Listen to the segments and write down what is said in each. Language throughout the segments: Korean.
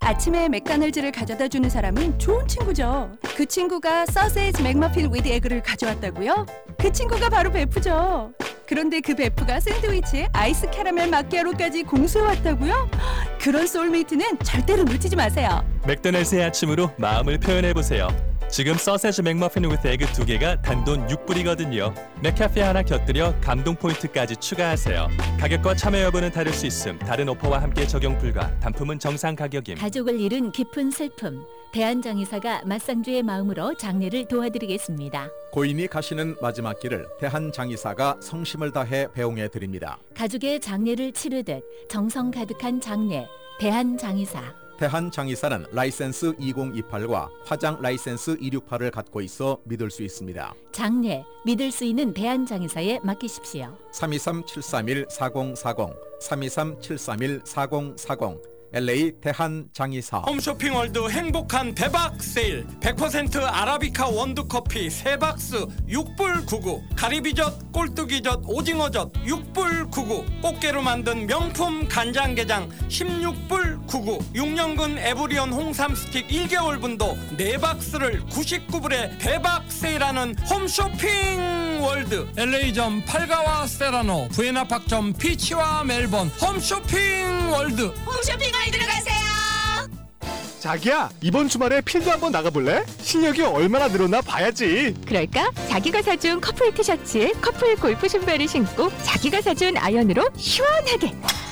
아침에 맥도날드를 가져다 주는 사람은 좋은 친구죠. 그 친구가 서세지 맥머핀 위드 에그를 가져왔다고요? 그 친구가 바로 베프죠. 그런데 그 베프가 샌드위치에 아이스 캐러멜 마키아로까지 공수해왔다고요? 그런 소울메이트는 절대로 놓치지 마세요. 맥도날드의 아침으로 마음을 표현해보세요. 지금 서세지 맥머핀 위드 에그 2개가 단돈 6불이거든요. 맥카페 하나 곁들여 감동 포인트까지 추가하세요. 가격과 참여 여부는 다를 수 있음. 다른 오퍼와 함께 적용 불가. 단품은 정상 가격임. 가족을 잃은 깊은 슬픔. 대한장의사가 맞상주의 마음으로 장례를 도와드리겠습니다. 고인이 가시는 마지막 길을 대한장의사가 성심을 다해 배웅해 드립니다. 가족의 장례를 치르듯 정성 가득한 장례. 대한장의사. 대한장의사는 라이센스 2028과 화장 라이센스 268을 갖고 있어 믿을 수 있습니다. 장례, 믿을 수 있는 대한장의사에 맡기십시오. 323-731-4040, 323-731-4040, LA 대한장의사. 홈쇼핑월드 행복한 대박 세일 100% 아라비카 원두커피 3박스 6불 99, 가리비젓, 꼴뚜기젓, 오징어젓 6불 99, 꽃게로 만든 명품 간장게장 16불 99, 6년근 에브리온 홍삼 스틱 1개월분도 4박스를 99불에 대박 세일하는 홈쇼핑월드. LA점 팔가와 세라노, 부에나팍점 피치와 멜번 홈쇼핑월드. 홈쇼핑 들어가세요. 자기야, 이번 주말에 필드 한번 나가볼래? 실력이 얼마나 늘었나 봐야지. 그럴까? 자기가 사준 커플 티셔츠에 커플 골프 신발을 신고 자기가 사준 아이언으로 시원하게.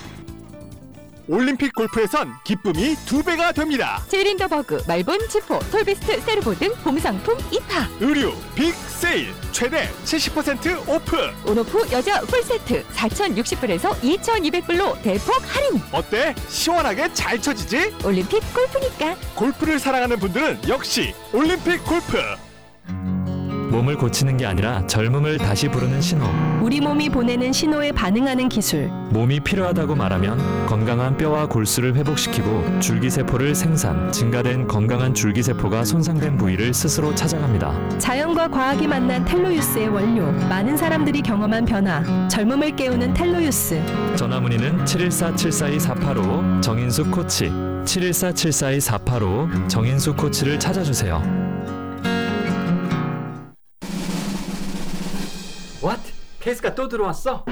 올림픽 골프에선 기쁨이 2배가 됩니다. 제린더버그, 말본, 지포, 톨베스트, 세르보 등 봄 상품 입하. 의류 빅 세일 최대 70% 오프. 온오프 여자 풀세트 4,060불에서 2,200불로 대폭 할인. 어때? 시원하게 잘 쳐지지? 올림픽 골프니까. 골프를 사랑하는 분들은 역시 올림픽 골프. 몸을 고치는 게 아니라 젊음을 다시 부르는 신호. 우리 몸이 보내는 신호에 반응하는 기술. 몸이 필요하다고 말하면 건강한 뼈와 골수를 회복시키고 줄기세포를 생산, 증가된 건강한 줄기세포가 손상된 부위를 스스로 찾아갑니다. 자연과 과학이 만난 텔로유스의 원료. 많은 사람들이 경험한 변화. 젊음을 깨우는 텔로유스. 전화문의는 714-742-485 정인수 코치, 714-742-485 정인수 코치를 찾아주세요. What? 케이스가 또 들어왔어?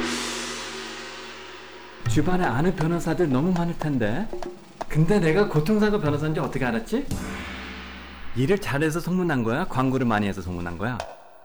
주변에 아는 변호사들 너무 많을 텐데. 근데 내가 고통사고 변호사인지 어떻게 알았지? 일을 잘해서 소문난 거야? 광고를 많이 해서 소문난 거야?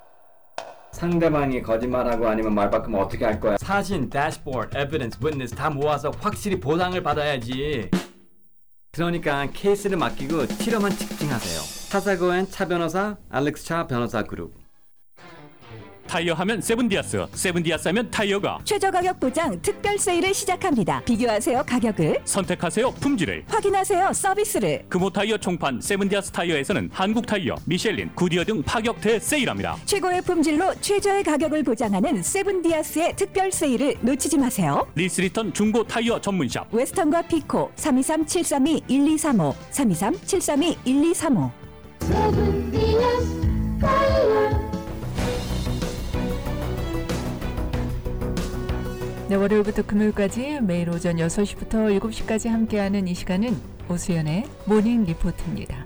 상대방이 거짓말하고 아니면 말 바꾸면 어떻게 할 거야? 사진, 대시보드, 에비던스, 위트니스 다 모아서 확실히 보상을 받아야지. 그러니까 케이스를 맡기고 치료만 집중하세요. 차사고엔 차 변호사, 알렉스 차 변호사 그룹. 타이어 하면 세븐디아스, 세븐디아스 하면 타이어가 최저 가격 보장 특별 세일을 시작합니다. 비교하세요 가격을, 선택하세요 품질을, 확인하세요 서비스를. 금호 타이어 총판 세븐디아스 타이어에서는 한국 타이어, 미셸린, 구디어 등 파격 대세일합니다. 최고의 품질로 최저의 가격을 보장하는 세븐디아스의 특별 세일을 놓치지 마세요. 리스리턴 중고 타이어 전문샵 웨스턴과 피코 323-732-1235 323-732-1235. 세븐디아스 타이어. 네, 월요일부터 금요일까지 매일 오전 6시부터 7시까지 함께하는 이 시간은 오수연의 모닝 리포트입니다.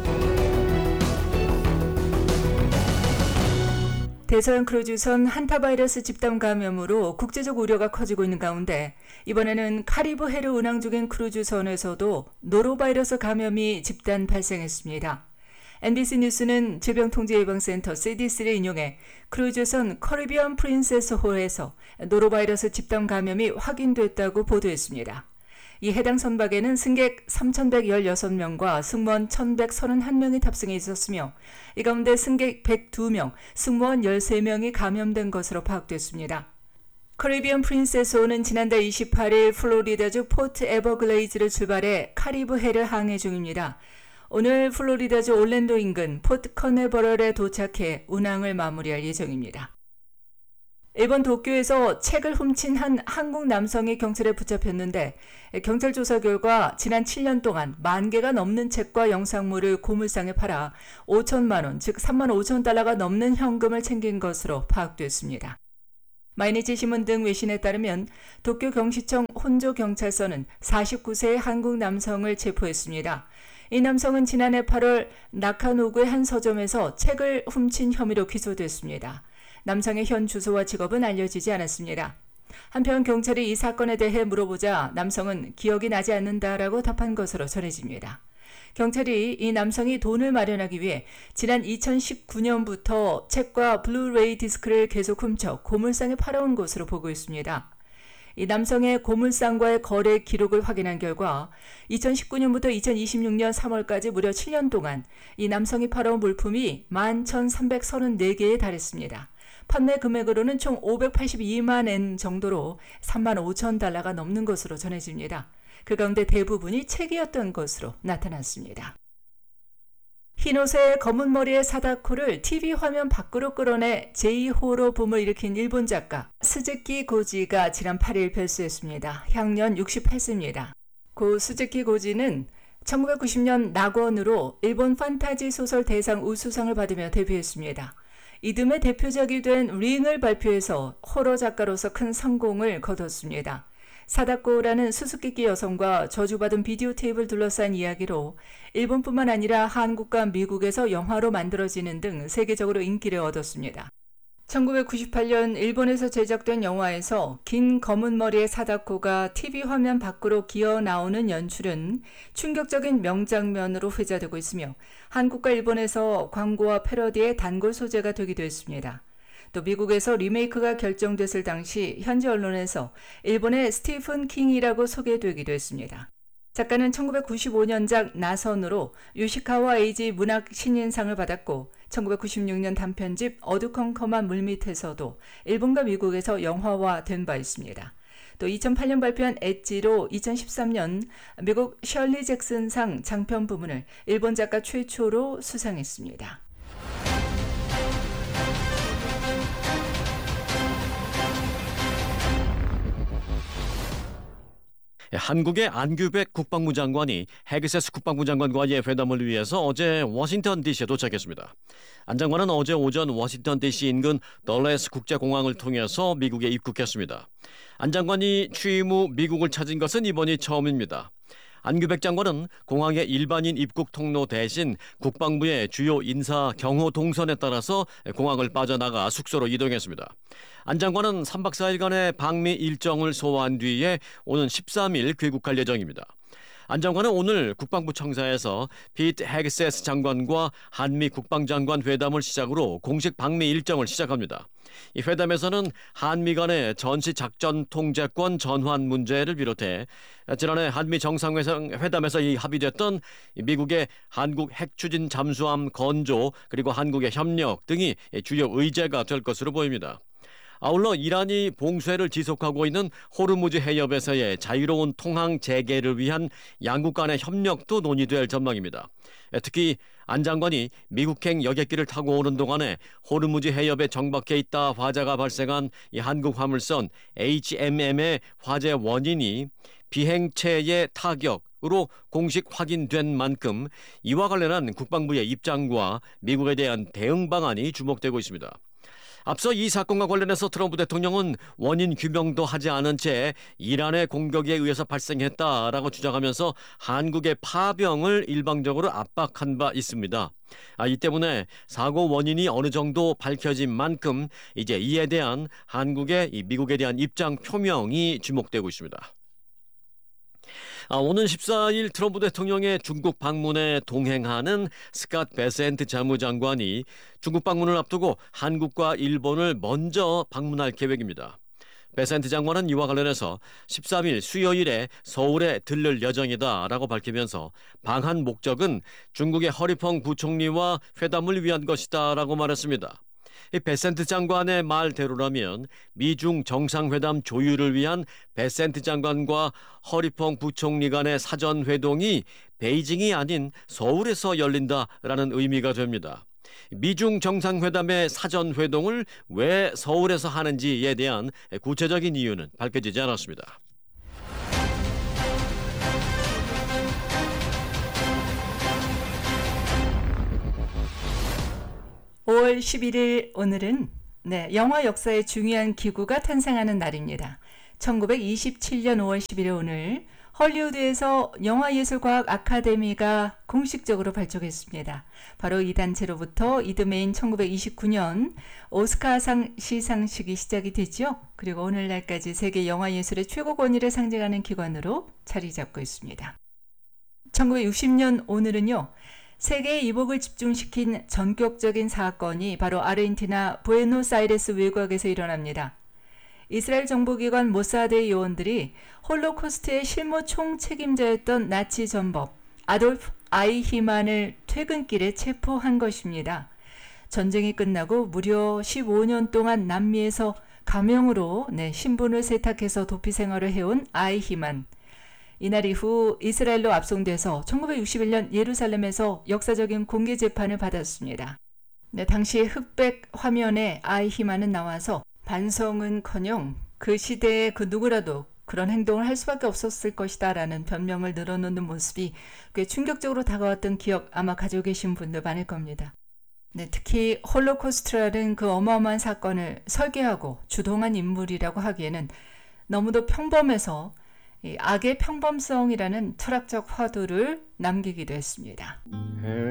대서양 크루즈선 한타바이러스 집단 감염으로 국제적 우려가 커지고 있는 가운데 이번에는 카리브해를 운항 중인 크루즈선에서도 노로바이러스 감염이 집단 발생했습니다. NBC 뉴스는 질병통제예방센터 CDC를 인용해 크루즈선 커리비안 프린세스 호에서 노로바이러스 집단 감염이 확인됐다고 보도했습니다. 이 해당 선박에는 승객 3,116명과 승무원 1,131명이 탑승해 있었으며 이 가운데 승객 102명, 승무원 13명이 감염된 것으로 파악됐습니다. 커리비안 프린세스호는 지난달 28일 플로리다주 포트 에버글레이즈를 출발해 카리브해를 항해 중입니다. 오늘 플로리다주 올랜도 인근 포트 커네버럴에 도착해 운항을 마무리할 예정입니다. 일본 도쿄에서 책을 훔친 한 한국 남성이 경찰에 붙잡혔는데 경찰 조사 결과 지난 7년 동안 10,000개가 넘는 책과 영상물을 고물상에 팔아 5천만 원, 즉 35,000달러가 넘는 현금을 챙긴 것으로 파악됐습니다. 마이니치 신문 등 외신에 따르면 도쿄 경시청 혼조 경찰서는 49세의 한국 남성을 체포했습니다. 이 남성은 지난해 8월 나카노구의 한 서점에서 책을 훔친 혐의로 기소됐습니다. 남성의 현 주소와 직업은 알려지지 않았습니다. 한편 경찰이 이 사건에 대해 물어보자 남성은 기억이 나지 않는다라고 답한 것으로 전해집니다. 경찰이 이 남성이 돈을 마련하기 위해 지난 2019년부터 책과 블루레이 디스크를 계속 훔쳐 고물상에 팔아온 것으로 보고 있습니다. 이 남성의 고물상과의 거래 기록을 확인한 결과 2019년부터 2026년 3월까지 무려 7년 동안 이 남성이 팔아온 물품이 11,334개에 달했습니다. 판매 금액으로는 총 582만 엔 정도로 3만 5천 달러가 넘는 것으로 전해집니다. 그 가운데 대부분이 책이었던 것으로 나타났습니다. 흰옷에 검은 머리의 사다코를 TV 화면 밖으로 끌어내 제2호러 붐을 일으킨 일본 작가 스즈키 고지가 지난 8일 별세했습니다. 향년 68세입니다. 고 스즈키 고지는 1990년 낙원으로 일본 판타지 소설 대상 우수상을 받으며 데뷔했습니다. 이듬해 대표작이 된 링을 발표해서 호러 작가로서 큰 성공을 거뒀습니다. 사다코라는 수수께끼 여성과 저주받은 비디오 테이프를 둘러싼 이야기로 일본뿐만 아니라 한국과 미국에서 영화로 만들어지는 등 세계적으로 인기를 얻었습니다. 1998년 일본에서 제작된 영화에서 긴 검은 머리의 사다코가 TV 화면 밖으로 기어 나오는 연출은 충격적인 명장면으로 회자되고 있으며 한국과 일본에서 광고와 패러디의 단골 소재가 되기도 했습니다. 또 미국에서 리메이크가 결정됐을 당시 현지 언론에서 일본의 스티픈 킹이라고 소개되기도 했습니다. 작가는 1995년작 나선으로 요시카와 에이지 문학 신인상을 받았고 1996년 단편집 어두컴컴한 물밑에서도 일본과 미국에서 영화화된 바 있습니다. 또 2008년 발표한 엣지로 2013년 미국 셜리 잭슨상 장편 부문을 일본 작가 최초로 수상했습니다. 한국의 안규백 국방부 장관이 헤그세스 국방부 장관과의 회담을 위해서 어제 워싱턴 DC에 도착했습니다. 안 장관은 어제 오전 워싱턴 DC 인근 덜레스 국제공항을 통해서 미국에 입국했습니다. 안 장관이 취임 후 미국을 찾은 것은 이번이 처음입니다. 안규백 장관은 공항의 일반인 입국 통로 대신 국방부의 주요 인사 경호 동선에 따라서 공항을 빠져나가 숙소로 이동했습니다. 안 장관은 3박 4일간의 방미 일정을 소화한 뒤에 오는 13일 귀국할 예정입니다. 안 장관은 오늘 국방부 청사에서 피트 헤그세스 장관과 한미 국방장관 회담을 시작으로 공식 방미 일정을 시작합니다. 이 회담에서는 한미 간의 전시 작전 통제권 전환 문제를 비롯해 지난해 한미 정상회담에서 합의됐던 미국의 한국 핵추진 잠수함 건조 그리고 한국의 협력 등이 주요 의제가 될 것으로 보입니다. 아울러 이란이 봉쇄를 지속하고 있는 호르무즈 해협에서의 자유로운 통항 재개를 위한 양국 간의 협력도 논의될 전망입니다. 특히 안 장관이 미국행 여객기를 타고 오는 동안에 호르무즈 해협에 정박해 있다 화재가 발생한 이 한국 화물선 HMM의 화재 원인이 비행체의 타격으로 공식 확인된 만큼 이와 관련한 국방부의 입장과 미국에 대한 대응 방안이 주목되고 있습니다. 앞서 이 사건과 관련해서 트럼프 대통령은 원인 규명도 하지 않은 채 이란의 공격에 의해서 발생했다라고 주장하면서 한국의 파병을 일방적으로 압박한 바 있습니다. 이 때문에 사고 원인이 어느 정도 밝혀진 만큼 이제 이에 대한 한국의 미국에 대한 입장 표명이 주목되고 있습니다. 오는 14일 트럼프 대통령의 중국 방문에 동행하는 스캇 베센트 자무장관이 중국 방문을 앞두고 한국과 일본을 먼저 방문할 계획입니다. 베센트 장관은 이와 관련해서 13일 수요일에 서울에 들를 예정이다라고 밝히면서 방한 목적은 중국의 허리펑 부총리와 회담을 위한 것이다라고 말했습니다. 이 베센트 장관의 말대로라면 미중 정상회담 조율을 위한 베센트 장관과 허리펑 부총리 간의 사전회동이 베이징이 아닌 서울에서 열린다라는 의미가 됩니다. 미중 정상회담의 사전회동을 왜 서울에서 하는지에 대한 구체적인 이유는 밝혀지지 않았습니다. 5월 11일 오늘은 네, 영화 역사의 중요한 기구가 탄생하는 날입니다. 1927년 5월 10일의 오늘 헐리우드에서 영화예술과학 아카데미가 공식적으로 발족했습니다. 바로 이 단체로부터 이듬해인 1929년 오스카상 시상식이 시작이 됐죠. 그리고 오늘날까지 세계 영화예술의 최고 권위를 상징하는 기관으로 자리 잡고 있습니다. 1960년 오늘은요. 세계의 이목을 집중시킨 전격적인 사건이 바로 아르헨티나 부에노스아이레스 외곽에서 일어납니다. 이스라엘 정보기관 모사드의 요원들이 홀로코스트의 실무 총책임자였던 나치 전범 아돌프 아이히만을 퇴근길에 체포한 것입니다. 전쟁이 끝나고 무려 15년 동안 남미에서 가명으로 신분을 세탁해서 도피 생활을 해온 아이히만. 이날 이후 이스라엘로 압송돼서 1961년 예루살렘에서 역사적인 공개 재판을 받았습니다. 당시 흑백 화면에 아이히만은 나와서 반성은커녕 그 시대에 그 누구라도 그런 행동을 할 수밖에 없었을 것이다 라는 변명을 늘어놓는 모습이 꽤 충격적으로 다가왔던 기억 아마 가지고 계신 분들 많을 겁니다. 특히 홀로코스트라는 그 어마어마한 사건을 설계하고 주동한 인물이라고 하기에는 너무도 평범해서 이 악의 평범성이라는 철학적 화두를 남기기도 했습니다.